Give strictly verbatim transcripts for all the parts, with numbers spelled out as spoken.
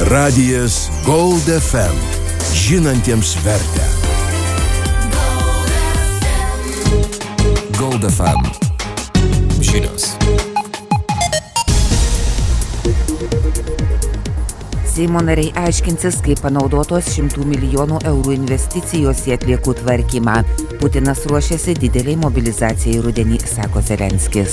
Radijas Gold F M. Žinantiems vertę. Gold F M. Žinios. Seimo nariai aiškinsis, kaip panaudotos šimtų milijonų eurų investicijos į atliekų tvarkymą. Putinas ruošiasi dideliai mobilizacijai rudenį, sako Zelenskis.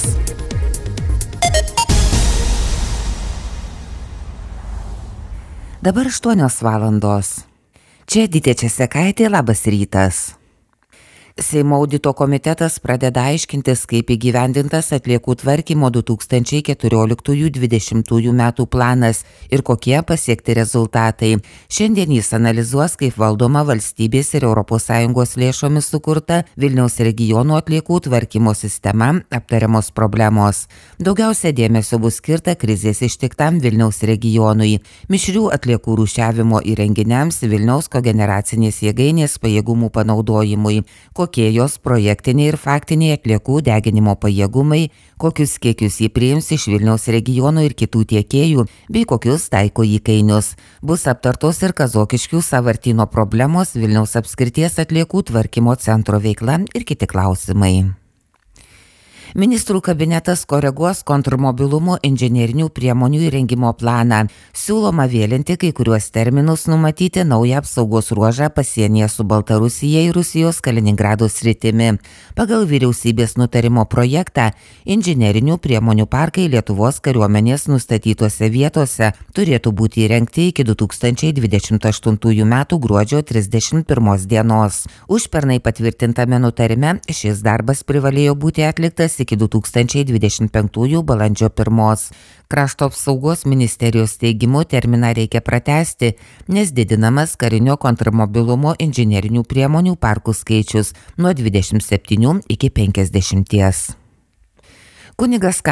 Dabar aštuonios valandos. Čia Dytė Česekaitė, labas rytas. Seimo audito komitetas pradeda aiškintis, kaip įgyvendintas atliekų tvarkymo du tūkstančiai keturioliktųjų dvidešimtųjų metų planas ir kokie pasiekti rezultatai. Šiandien jis analizuos, kaip valdoma valstybės ir Europos Sąjungos lėšomis sukurta Vilniaus regionų atliekų tvarkymo sistema, aptariamos problemos. Daugiausia dėmesio bus skirta krizės ištiktam Vilniaus regionui, mišrių atliekų rūšiavimo įrenginiams, Vilniaus kogeneracinės jėgainės pajėgumų panaudojimui, kokie jos projektiniai ir faktiniai atliekų deginimo pajėgumai, kokius kiekius jį priims iš Vilniaus regionų ir kitų tiekėjų, bei kokius taiko įkainius. Bus aptartos ir Kazokiškių sąvartyno problemos, Vilniaus apskrities atliekų tvarkymo centro veikla ir kiti klausimai. Ministrų kabinetas koreguos kontrmobilumo inžinerinių priemonių įrengimo planą. Siūloma vėlinti kai kuriuos terminus, numatyti naują apsaugos ruožą pasienyje su Baltarusija ir Rusijos Kaliningrado sritimi. Pagal vyriausybės nutarimo projektą, inžinerinių priemonių parkai Lietuvos kariuomenės nustatytose vietose turėtų būti įrengti iki du tūkstančiai dvidešimt aštuntųjų metų gruodžio trisdešimt pirmos dienos. Užpernai patvirtintame nutarime šis darbas privalėjo būti atliktas iki du tūkstančiai dvidešimt penktųjų balandžio pirmos. Krašto apsaugos ministerijos teigimu terminą reikia pratęsti, nes didinamas karinio kontrmobilumo inžinerinių priemonių parkų skaičius nuo dvidešimt septynių iki penkiasdešimties. Kunigas